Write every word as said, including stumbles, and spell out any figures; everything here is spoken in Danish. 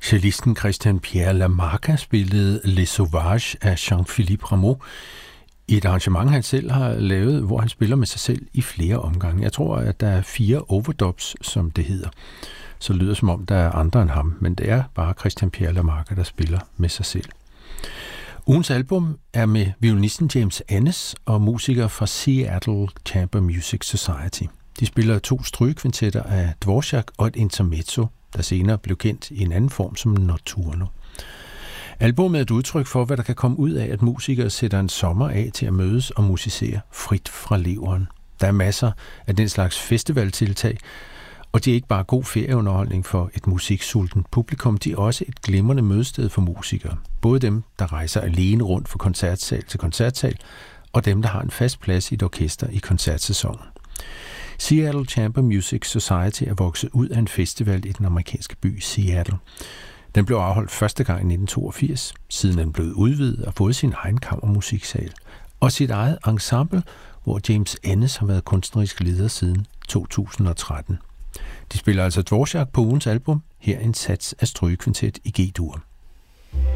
Cellisten Christian-Pierre Lamarca spillede Les Sauvages af Jean-Philippe Rameau i et arrangement, han selv har lavet, hvor han spiller med sig selv i flere omgange. Jeg tror, at der er fire overdubs, som det hedder. Så lyder det som om, der er andre end ham, men det er bare Christian-Pierre Lamarca, der spiller med sig selv. Ugens album er med violinisten James Ennis og musikere fra Seattle Chamber Music Society. De spiller to strygekvintetter af Dvorak og et intermezzo, der senere blev kendt i en anden form som Notturno. Albummet er et udtryk for, hvad der kan komme ud af, at musikere sætter en sommer af til at mødes og musicere frit fra leveren. Der er masser af den slags festivaltiltag, og det er ikke bare god ferieunderholdning for et musiksultent publikum, de er også et glimrende mødested for musikere. Både dem, der rejser alene rundt fra koncertsal til koncertsal, og dem, der har en fast plads i et orkester i koncertsæsonen. Seattle Chamber Music Society er vokset ud af en festival i den amerikanske by Seattle. Den blev afholdt første gang i nitten toogfirs, siden den blev udvidet og fået sin egen kammermusiksal, og sit eget ensemble, hvor James Ennis har været kunstnerisk leder siden to tusind og tretten. De spiller altså Dvorak på ugens album, her en sats af strygekvintet i G-dur.